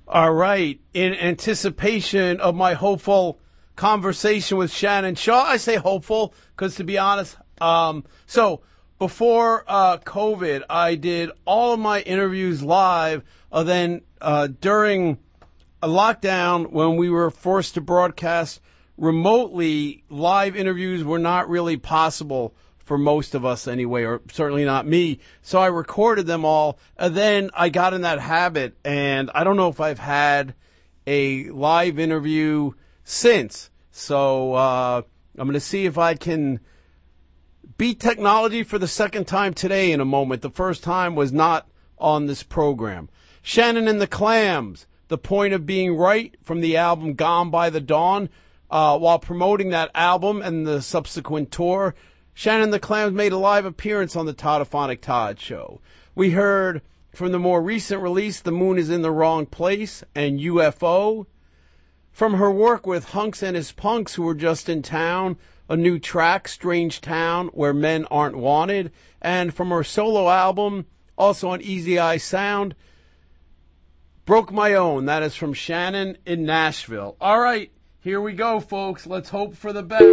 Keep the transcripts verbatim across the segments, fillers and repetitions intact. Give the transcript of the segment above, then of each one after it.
All right. In anticipation of my hopeful conversation with Shannon Shaw, I say hopeful because, to be honest, um, so before uh, COVID, I did all of my interviews live. Uh, then uh, during a lockdown, when we were forced to broadcast remotely, live interviews were not really possible for most of us anyway, or certainly not me. So I recorded them all, and then I got in that habit, and I don't know if I've had a live interview since. So uh, I'm going to see if I can beat technology for the second time today in a moment. The first time was not on this program. Shannon and the Clams, The Point of Being Right, from the album Gone by the Dawn. Uh, while promoting that album and the subsequent tour, Shannon and the Clams made a live appearance on the Toddophonic Todd Show. We heard from the more recent release, The Moon is in the Wrong Place and U F O. From her work with Hunks and His Punks, who were just in town, a new track, Strange Town, Where Men Aren't Wanted. And from her solo album, also on Easy Eye Sound, Broke My Own. That is from Shannon in Nashville. All right, here we go, folks. Let's hope for the best.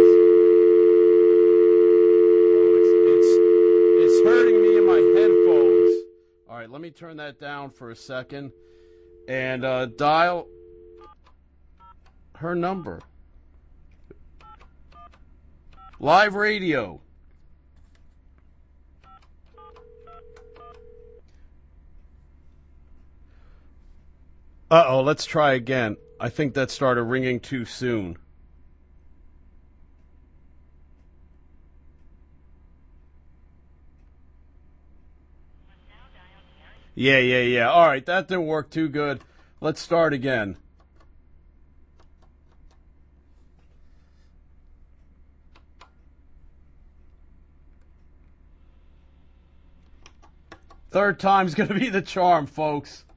It's hurting me in my headphones. All right, let me turn that down for a second and uh, dial her number. Live radio. Uh-oh, let's try again. I think that started ringing too soon. Yeah, yeah, yeah. All right, that didn't work too good. Let's start again. Third time's going to be the charm, folks.